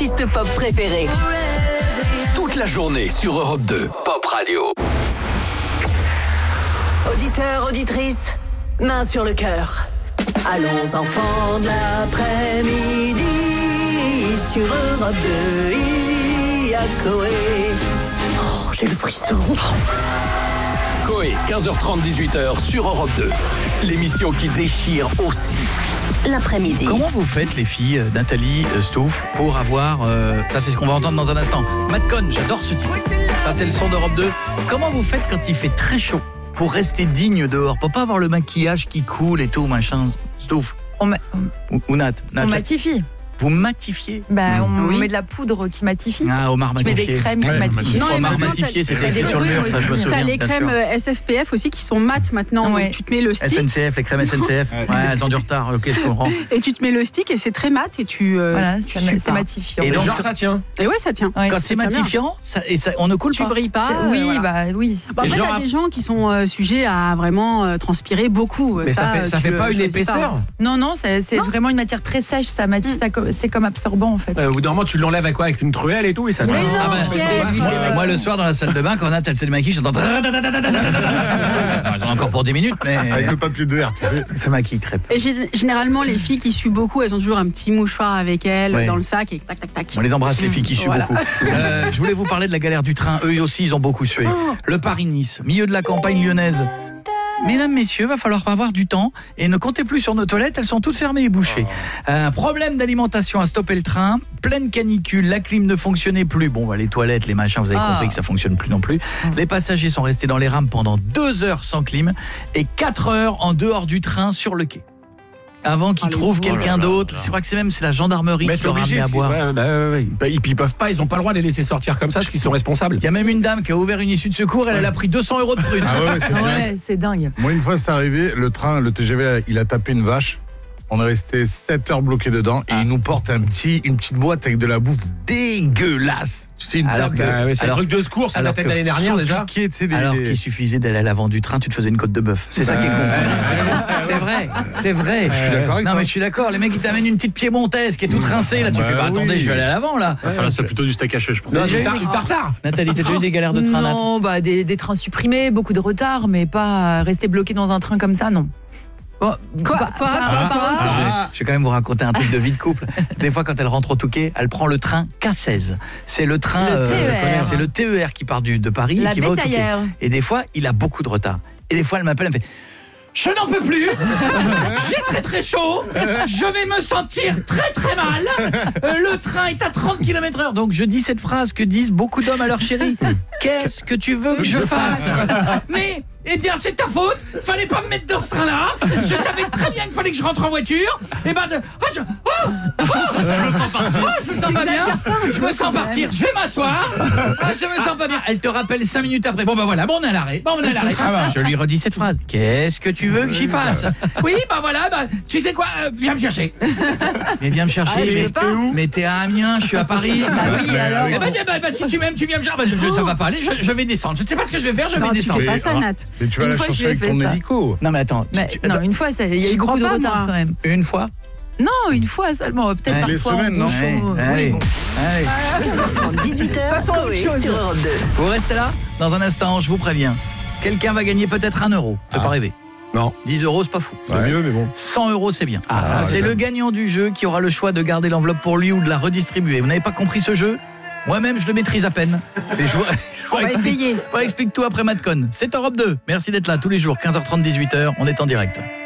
artistes pop préférés. Toute la journée sur Europe 2, Pop Radio. Auditeurs, auditrices, main sur le cœur. Allons enfants de l'après-midi. Sur Europe 2, il y a Coé. Oh, j'ai le frisson. Coé, 15h30, 18h sur Europe 2. L'émission qui déchire aussi l'après-midi. Comment vous faites, les filles, Nathalie, Stouff, pour avoir... ça, c'est ce qu'on va entendre dans un instant. Madcon, j'adore ce titre. Ça, c'est le son d'Europe 2. Comment vous faites quand il fait très chaud pour rester digne dehors, pour pas avoir le maquillage qui coule et tout, machin, Stouff ou Nat, on matifie. Vous matifiez? On met de la poudre qui matifie. Ah, Omar matifié. Tu mets des crèmes qui matifient. Non, Omar matifié, c'était écrit sur le mur, ça je me souviens. T'as les crèmes SFPF aussi qui sont mates maintenant. Ouais. Tu te mets le stick. SNCF, les crèmes SNCF. Ouais, elles ont du retard, ok, je comprends. Et tu te mets le stick et c'est très mat et tu. Voilà, c'est matifiant. Et donc, genre ça tient. Et ouais, ça tient. Quand c'est matifiant, on ne coule pas. Tu brilles pas. Oui, oui. Après, t'as des gens qui sont sujets à vraiment transpirer beaucoup. Mais ça fait pas une épaisseur? Non, c'est vraiment une matière très sèche. Ça matifie, c'est comme absorbant. En fait. Au bout d'un moment, tu l'enlèves à quoi? Avec une truelle et tout et ça te... Moi, le soir, dans la salle de bain, quand Nat, elle s'est démaquillée, j'entends... J'en ai encore pour 10 minutes, mais... Avec le papier de verre. Ça maquille très peu. Et généralement, les filles qui suent beaucoup, elles ont toujours un petit mouchoir avec elles dans le sac et tac, tac, tac. On les embrasse, les filles qui suent beaucoup. Je voulais vous parler de la galère du train. Eux aussi, ils ont beaucoup sué. Le Paris-Nice, milieu de la campagne lyonnaise. Mesdames, messieurs, va falloir avoir du temps et ne comptez plus sur nos toilettes, elles sont toutes fermées et bouchées. Problème d'alimentation à stopper le train, pleine canicule, la clim ne fonctionnait plus. Bon, les toilettes, les machins, vous avez compris que ça fonctionne plus non plus. Les passagers sont restés dans les rames pendant 2 heures sans clim et 4 heures en dehors du train sur le quai. Avant qu'ils trouvent quelqu'un d'autre. C'est vrai que c'est la gendarmerie qui leur a mis à boire. Ils peuvent pas, ils ont pas le droit de les laisser sortir comme ça, parce qu'ils sont responsables. Il y a même une dame qui a ouvert une issue de secours, elle a pris 200 € de prune. C'est dingue. Moi, une fois, c'est arrivé, le TGV, il a tapé une vache. On est resté 7 heures bloqués dedans et il nous porte une petite boîte avec de la bouffe dégueulasse. C'est un truc de secours, ça datait de l'année dernière déjà. Alors qu'il suffisait d'aller à l'avant du train, tu te faisais une côte de bœuf. C'est ça qui est con. C'est vrai. Je suis d'accord avec toi. Mais je suis d'accord. Les mecs, ils t'amènent une petite piémontaise qui est toute rincée. Là, tu fais, attendez, je vais aller à l'avant là. C'est plutôt du steak haché, je pense. Du tartare. Nathalie, t'as déjà eu des galères de train? Non, des trains supprimés, beaucoup de retard, mais pas rester bloqué dans un train comme ça, non. Bon, je vais quand même vous raconter un truc de vie de couple. Des fois, quand elle rentre au Touquet, elle prend le train K16. C'est le train, c'est le TER qui part de Paris et qui va au Touquet. Et des fois, il a beaucoup de retard. Et des fois, elle m'appelle, elle me fait: je n'en peux plus. J'ai très très chaud. Je vais me sentir très très mal. Le train est à 30 km/h. Donc je dis cette phrase que disent beaucoup d'hommes à leur chérie. Qu'est-ce que tu veux que je fasse? Mais c'est ta faute. Fallait pas me mettre dans ce train-là. Je savais très bien qu'il fallait que je rentre en voiture. Je me sens partir. Je me sens pas bien. Je me sens partir. Je vais m'asseoir. Je me sens pas bien. Elle te rappelle 5 minutes après. On est à l'arrêt. Je lui redis cette phrase. Qu'est-ce que tu veux que j'y fasse? Oui, tu sais quoi? Viens me chercher. Mais viens me chercher. Mais t'es à Amiens, je suis à Paris. Oui, alors. Si tu m'aimes, tu viens me chercher. Ça va pas aller. Je vais descendre. Je ne sais pas ce que je vais faire. Je vais descendre. Tu fais pas ça, Nat. Mais tu vas la chercher avec ton hélico. Non mais attends. Non, une fois, il y a eu beaucoup de retard quand même. Une fois? Non, une fois seulement. Peut-être parfois. Les semaines, non? Allez. 18h, Coé sur Europe 2. Vous restez là? Dans un instant, je vous préviens. Quelqu'un va gagner peut-être 1 €. Fais pas rêver. Non. 10 €, c'est pas fou. C'est mieux, mais bon. 100 €, c'est bien. C'est le gagnant du jeu qui aura le choix de garder l'enveloppe pour lui ou de la redistribuer. Vous n'avez pas compris ce jeu? Moi-même, je le maîtrise à peine. Et on va essayer. Explique tout après Madcon. C'est Europe 2. Merci d'être là tous les jours, 15h30, 18h. On est en direct.